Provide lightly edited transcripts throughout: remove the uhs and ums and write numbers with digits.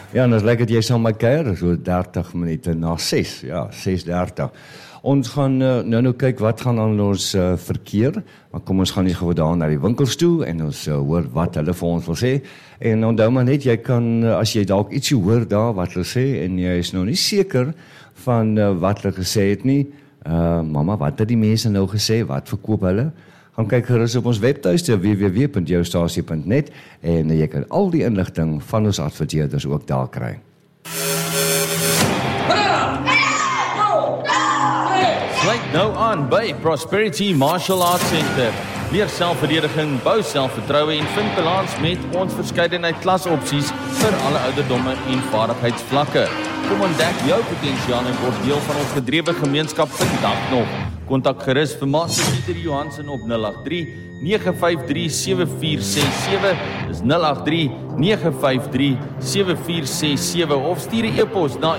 Ja, en as lyk dit jy sal my kuier, so 30 minute na 6, ja, 6:30. Ons gaan nou kyk wat gaan aan ons verkeer, maar kom ons gaan nie gou daar na die winkels toe, en ons hoor wat hulle vir ons wil sê, en onthou maar net, jy kan, as jy dalk ietsie hoor daar wat hulle sê, en jy is nog nie seker van wat hulle gesê het nie, mama, wat het die mense nou gesê, wat verkoop hulle? Gaan kyk gerus op ons webtuiste www.joustasie.net en jy kan al die inligting van ons adverteerders ook daar kry. Sluit nou aan by Prosperity Martial Arts Center. Leer selfverdediging, bou selfvertroue en vind balans met ons verskeidenheid klasopsies vir alle ouderdomme en vaardigheidsvlakke. Kom ontdek jou potensiaal en word deel van ons gedrewe gemeenskap vandag nog. Kontak gerus vir Master Pieter Johansen op 083 953 7467, dis 083 953 7467 of stuur 'n e-pos na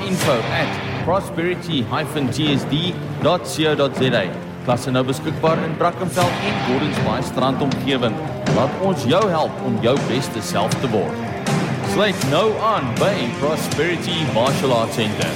info@prosperity-tsd.co.za. Klasse nou beskikbaar in Brackenfell en Gordons Bay strandomgewing. Laat ons jou help om jou beste self te word. Sluit nou aan by Prosperity Martial Arts Center.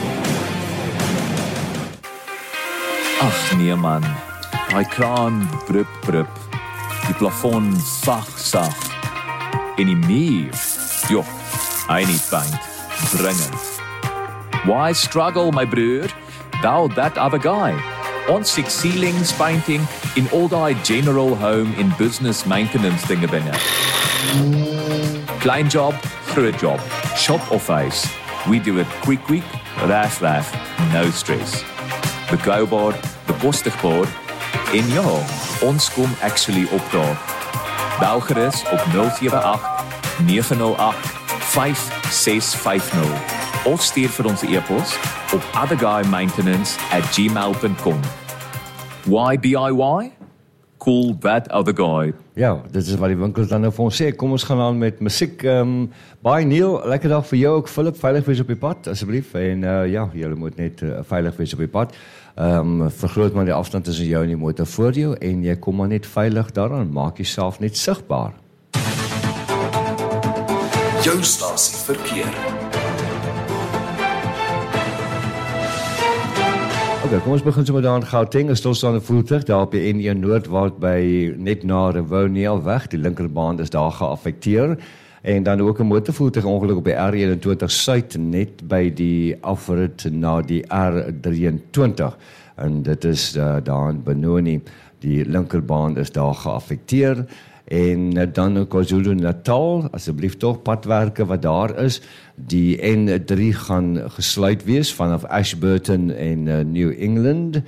Ag nee man, daai kraan brup, die plafon sag, en die muur, joh, hy niet paint, dringend. Why struggle my broer, thou that other guy? Ons six ceilings painting in all die general home in business maintenance dinge binne. Klein job, groot job, shop of face, we do it quick, raf, no stress. Betrouwbaar, bekostigbaar en ja, ons kom actually opdaag. Bel gerus op 078 908 5650 of stuur vir ons e-pos op otherguymaintenance@gmail.com. Why DIY? Cool that other guy. Ja, dit is wat die winkels dan nou vir ons sê. Kom ons gaan aan met musiek. Bye Neil, lekker dag vir jou ook. Philip, veilig wees op die pad asseblief. En ja, julle moet net veilig wees op die pad. Vergroot maar die afstand tussen jou en die motor voor jou en jy kom maar net veilig daaraan. Maak jouself net sigbaar. Jou stasie verkeer. Okay, kom ons begin sommer daar in Gauteng. 'n Stilstaande voertuig daar op die N1 Noordwaart by net na Rivoniel weg. Die linkerbaan is daar geaffekteer. En dan ook 'n motorvoertuig ongeluk op die R21 Suid net by die afrit na die R23. En dit is daar in Benoni. Die linkerbaan is daar geaffekteer. En dan ook KwaZulu-Natal, asseblief toch padwerke wat daar is. Die N3 gaan gesluit wees vanaf Ashburton en New England.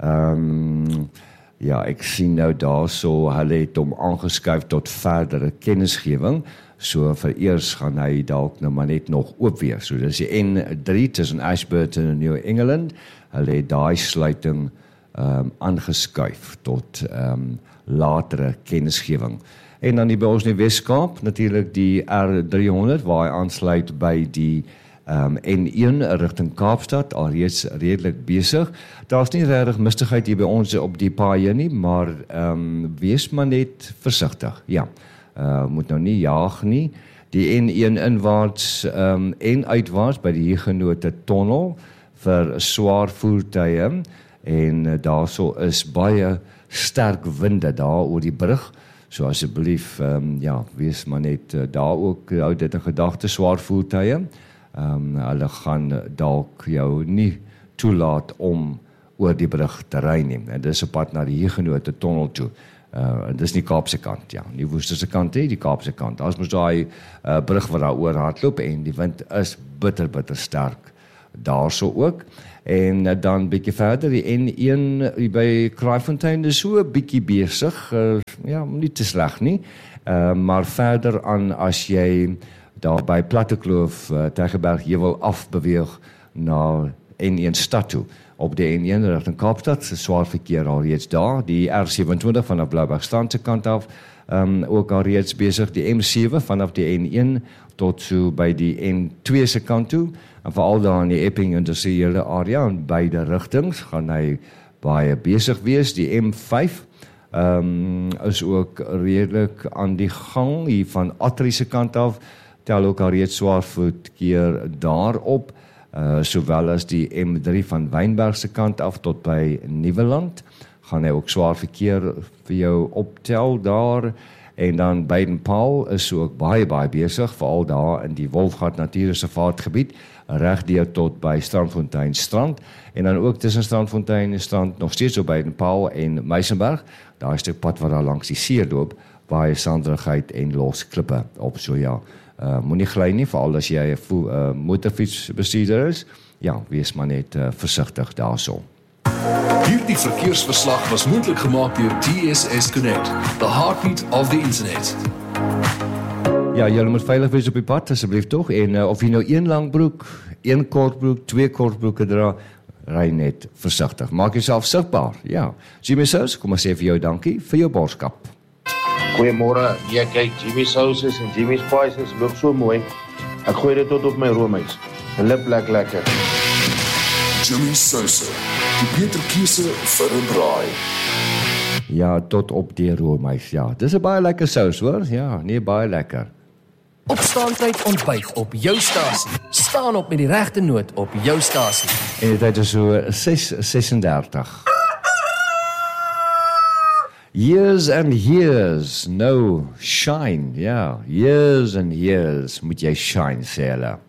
Ja, ek sien nou daarso, hulle het hom aangeskuif tot verdere kennisgewing. So vereers gaan hy dalk nou maar net nog oop wees. So dis die N3 tussen Ashburton en New England. Hulle het daai sluiting aangeskuif tot latere kennisgewing. En dan by ons in die Weskaap, natuurlik die R300, waar hy aansluit by die N1 rigting Kaapstad, al reeds redelik besig. Daar's nie regtig mistigheid hier by ons op die paaie nie, maar wees maar net versigtig. Ja, moet nou nie jaag nie. Die N1 inwaarts en uitwaarts by die Huguenot Tunnel vir swaar voertuie. En daarso is baie sterk winde daar oor die brug, so asseblief, ja, wees maar net daar ook, hou dit in gedagte, swaar voertuie, hulle gaan dalk jou nie toelaat om oor die brug te ry nie, en dis 'n pad na die Huguenot Tunnel toe, en dis nie Kaapse kant, ja, nie Woesterse kant, die Kaapse kant, daar is mos daai brug wat daar oor hardloop, en die wind is bitter sterk, daarso ook. En dan bietjie verder, die N1 by Kraaifontein is so 'n bietjie besig, ja, nie te sleg nie, maar verder aan as jy daar by Plattekloof, Tygerberg, jy wil afbeweeg na N1 stad toe, op die N1 rigting Kaapstad, swaar verkeer al reeds daar, die R27 vanaf Bloubergstrand se kant af, ook al reeds besig, die M7 vanaf die N1 tot so by die N2 se kant toe, en veral daar in die Epping industriële area, in beide rigtings, gaan hy baie besig wees, die M5 is ook redelik aan die gang, hier van Atrie se kant af, tel ook al reeds swaarvoetkeer daarop, sowel as die M3 van Wynberg se kant af tot by Nieuweland, gaan hy ook swaar verkeer vir jou optel daar, en dan Baden-Powell is ook baie besig, veral daar in die Wolfgat Natuurreservaatgebied, regdeur tot by Strandfontein Strand, en dan ook tussen Strandfontein en Strand, nog steeds op Baden-Powell en Meisenberg, daar is 'n stuk pad wat daar langs die see loop, baie sanderigheid en los klippe op, so ja, moenie gly nie, veral as jy 'n motorfietsbestuurder is, ja, wees maar net versigtig daarso. Hierdie verkeersverslag was moontlik gemaak deur TSS Connect, the heartbeat of the internet. Ja, julle moet veilig wees op die pad, asseblief tog, en of jy nou een lang broek, een kort broek, twee kort broeke dra, ry net versigtig. Maak jouself sigbaar, ja. Jimmy Sous, kom maar sê vir jou dankie vir jou borskap. Goeiemôre, ja kyk, Jimmy Sauces en Jimmy Spices loop so mooi. Ek gooi dit tot op my roomys. Lip lekker. Jimmy Souse, die beter keuse vir 'n braai. Ja, tot op die roomys, ja. Dis 'n baie lekker sous, hoor? Ja, nee, baie lekker. Opstaantyd ontbyt op jou stasie. Staan op met die regte noot op jou stasie. En die tyd is so 6:36. Years and years, no shine, ja. Years and years moet jy shine, sê hulle.